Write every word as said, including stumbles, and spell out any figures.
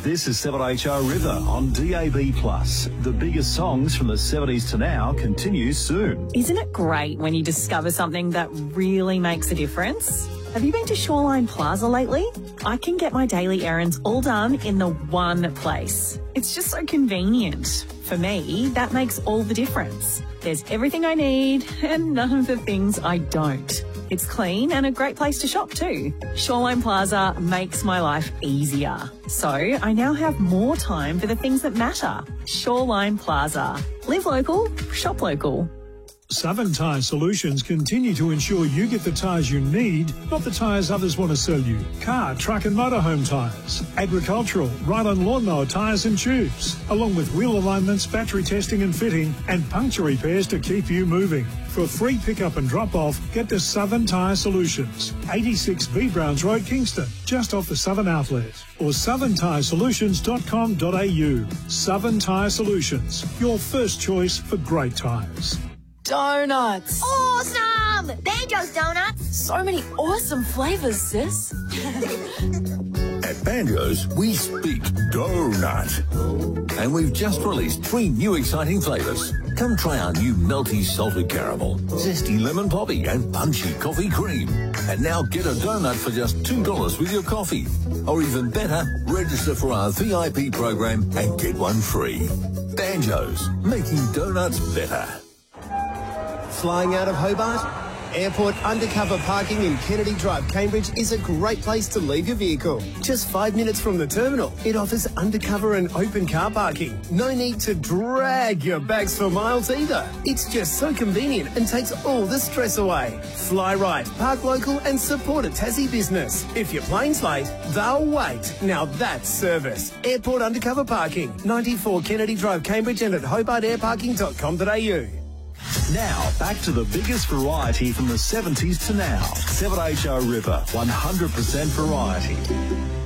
This is seven H R River on D A B plus. The biggest songs from the seventies to now continue soon. Isn't it great when you discover something that really makes a difference? Have you been to Shoreline Plaza lately? I can get my daily errands all done in the one place. It's just so convenient. For me, that makes all the difference. There's everything I need and none of the things I don't. It's clean and a great place to shop too. Shoreline Plaza makes my life easier. So I now have more time for the things that matter. Shoreline Plaza. Live local, shop local. Southern Tyre Solutions continue to ensure you get the tyres you need, not the tyres others want to sell you. Car, truck and motorhome tyres, agricultural, ride-on lawnmower tyres and tubes, along with wheel alignments, battery testing and fitting, and puncture repairs to keep you moving. For free pickup and drop-off, get to Southern Tyre Solutions, eighty-six B Browns Road, Kingston, just off the Southern Outlet, or southern tyre solutions dot com dot a u. Southern Tyre Solutions, your first choice for great tyres. Donuts! Awesome! Banjo's Donuts! So many awesome flavours, sis. At Banjo's, we speak donut. And we've just released three new exciting flavours. Come try our new melty salted caramel, zesty lemon poppy and punchy coffee cream. And now get a donut for just two dollars with your coffee. Or even better, register for our V I P program and get one free. Banjo's, making donuts better. Flying out of Hobart? Airport undercover parking in Kennedy Drive, Cambridge is a great place to leave your vehicle. Just five minutes from the terminal, it offers undercover and open car parking. No need to drag your bags for miles either. It's just so convenient and takes all the stress away. Fly right, park local and support a Tassie business. If your plane's late, they'll wait. Now that's service. Airport undercover parking, ninety-four Kennedy Drive, Cambridge and at hobart air parking dot com dot a u. Now, back to the biggest variety from the seventies to now. seven H R River, one hundred percent variety.